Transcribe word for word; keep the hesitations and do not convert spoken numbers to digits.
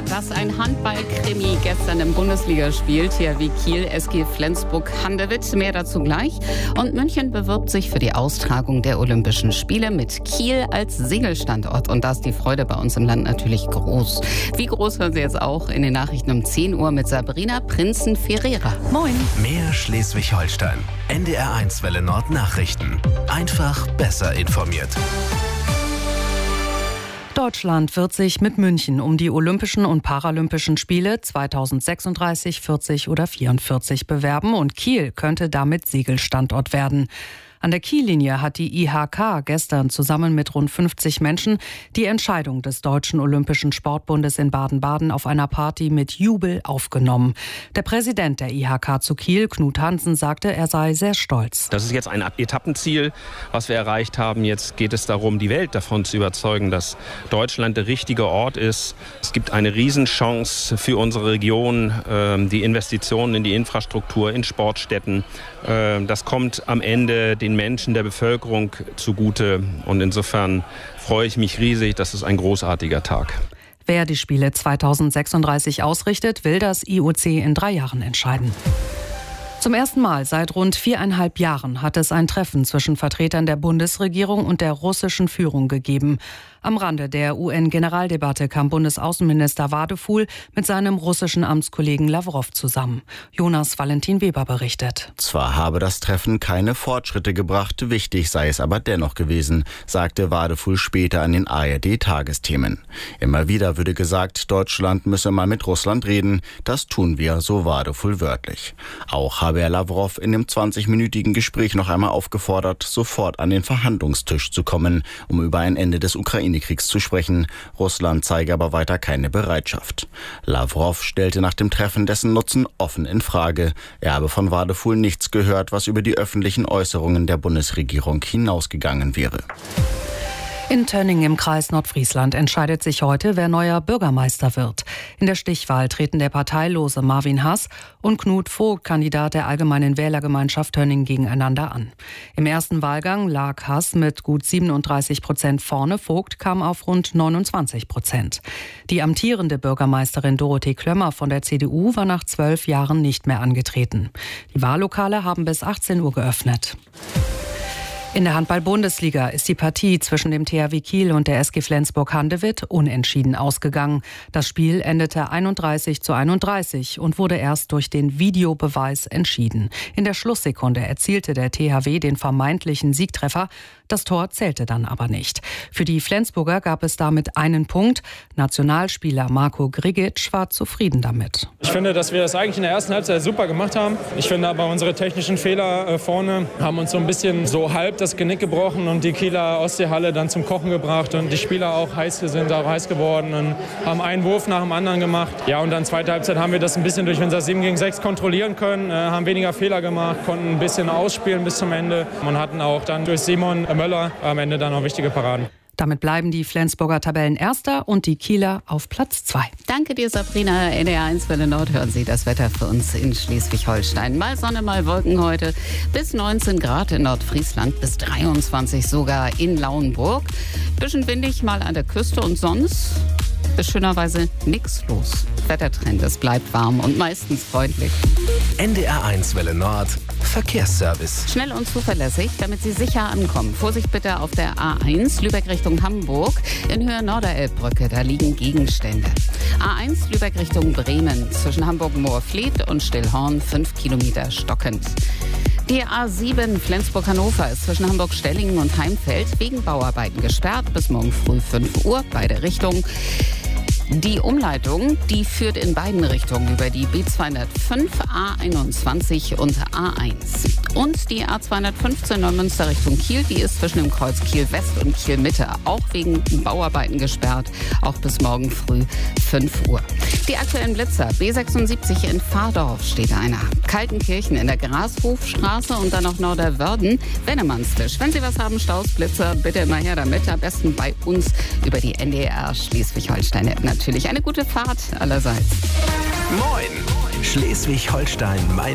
Das ein Handball-Krimi gestern im Bundesligaspiel. T H W Kiel, S G Flensburg-Handewitt. Mehr dazu gleich. Und München bewirbt sich für die Austragung der Olympischen Spiele mit Kiel als Segelstandort. Und da ist die Freude bei uns im Land natürlich groß. Wie groß hören Sie jetzt auch in den Nachrichten um zehn Uhr mit Sabrina Prinzen-Ferreira. Moin. Mehr Schleswig-Holstein. N D R eins Welle Nord Nachrichten. Einfach besser informiert. Deutschland wird sich mit München um die Olympischen und Paralympischen Spiele zweitausendsechsunddreißig, vierzig oder vierundvierzig bewerben und Kiel könnte damit Segelstandort werden. An der Kiellinie hat die I H K gestern zusammen mit rund fünfzig Menschen die Entscheidung des Deutschen Olympischen Sportbundes in Baden-Baden auf einer Party mit Jubel aufgenommen. Der Präsident der I H K zu Kiel, Knut Hansen, sagte, er sei sehr stolz. Das ist jetzt ein Etappenziel, was wir erreicht haben. Jetzt geht es darum, die Welt davon zu überzeugen, dass Deutschland der richtige Ort ist. Es gibt eine Riesenchance für unsere Region, die Investitionen in die Infrastruktur, in Sportstätten. Das kommt am Ende den Menschen, der Bevölkerung zugute. Und insofern freue ich mich riesig. Das ist ein großartiger Tag. Wer die Spiele zweitausendsechsunddreißig ausrichtet, will das I O C in drei Jahren entscheiden. Zum ersten Mal seit rund viereinhalb Jahren hat es ein Treffen zwischen Vertretern der Bundesregierung und der russischen Führung gegeben. Am Rande der U N-Generaldebatte kam Bundesaußenminister Wadefuhl mit seinem russischen Amtskollegen Lawrow zusammen. Jonas Valentin Weber berichtet. Zwar habe das Treffen keine Fortschritte gebracht, wichtig sei es aber dennoch gewesen, sagte Wadefuhl später an den A R D-Tagesthemen. Immer wieder würde gesagt, Deutschland müsse mal mit Russland reden. Das tun wir, so Wadefuhl wörtlich. Auch habe er Lawrow in dem zwanzigminütigen Gespräch noch einmal aufgefordert, sofort an den Verhandlungstisch zu kommen, um über ein Ende des Ukraine-Kriegs zu sprechen. Russland zeige aber weiter keine Bereitschaft. Lawrow stellte nach dem Treffen dessen Nutzen offen in Frage. Er habe von Wadefuhl nichts gehört, was über die öffentlichen Äußerungen der Bundesregierung hinausgegangen wäre. In Tönning im Kreis Nordfriesland entscheidet sich heute, wer neuer Bürgermeister wird. In der Stichwahl treten der parteilose Marvin Hass und Knut Vogt, Kandidat der Allgemeinen Wählergemeinschaft Tönning, gegeneinander an. Im ersten Wahlgang lag Hass mit gut siebenunddreißig Prozent vorne, Vogt kam auf rund neunundzwanzig Prozent. Die amtierende Bürgermeisterin Dorothee Klömmer von der C D U war nach zwölf Jahren nicht mehr angetreten. Die Wahllokale haben bis achtzehn Uhr geöffnet. In der Handball-Bundesliga ist die Partie zwischen dem T H W Kiel und der S G Flensburg-Handewitt unentschieden ausgegangen. Das Spiel endete einunddreißig zu einunddreißig und wurde erst durch den Videobeweis entschieden. In der Schlusssekunde erzielte der T H W den vermeintlichen Siegtreffer. Das Tor zählte dann aber nicht. Für die Flensburger gab es damit einen Punkt. Nationalspieler Marco Grigic war zufrieden damit. Ich finde, dass wir das eigentlich in der ersten Halbzeit super gemacht haben. Ich finde aber, unsere technischen Fehler vorne haben uns so ein bisschen so halb das Genick gebrochen und die Kieler Ostseehalle dann zum Kochen gebracht und die Spieler auch heiß sind, auch heiß geworden und haben einen Wurf nach dem anderen gemacht. Ja, und dann zweite Halbzeit haben wir das ein bisschen durch unser sieben gegen sechs kontrollieren können, äh, haben weniger Fehler gemacht, konnten ein bisschen ausspielen bis zum Ende und hatten auch dann durch Simon Möller am Ende dann auch wichtige Paraden. Damit bleiben die Flensburger Tabellenerster und die Kieler auf Platz zwei. Danke dir, Sabrina. N D R eins Welle Nord hören Sie das Wetter für uns in Schleswig-Holstein. Mal Sonne, mal Wolken heute. Bis neunzehn Grad in Nordfriesland, bis dreiundzwanzig sogar in Lauenburg. Bisschen windig mal an der Küste und sonst ist schönerweise nichts los. Wettertrend, es bleibt warm und meistens freundlich. N D R eins Welle Nord Verkehrsservice. Schnell und zuverlässig, damit Sie sicher ankommen. Vorsicht bitte auf der A eins, Lübeck Richtung Hamburg. In Höhe Norderelbbrücke, da liegen Gegenstände. A eins, Lübeck Richtung Bremen. Zwischen Hamburg-Moorfleet und Stillhorn, fünf Kilometer stockend. Die A sieben Flensburg-Hannover ist zwischen Hamburg-Stellingen und Heimfeld wegen Bauarbeiten gesperrt. Bis morgen früh fünf Uhr, beide Richtungen. Die Umleitung, die führt in beiden Richtungen über die B zweihundertfünf, A einundzwanzig und A eins. Und die A zweihundertfünfzehn Neumünster Richtung Kiel, die ist zwischen dem Kreuz Kiel West und Kiel Mitte auch wegen Bauarbeiten gesperrt, auch bis morgen früh fünf Uhr. Die aktuellen Blitzer, B sechsundsiebzig in Pfarrdorf steht einer, Kaltenkirchen in der Grashofstraße und dann noch Norderwörden, Wennemannstisch. Wenn Sie was haben, Staus, Blitzer, bitte immer her damit, am besten bei uns über die N D R Schleswig-Holstein-App natürlich. Eine gute Fahrt allerseits. Moin! Schleswig-Holstein, mein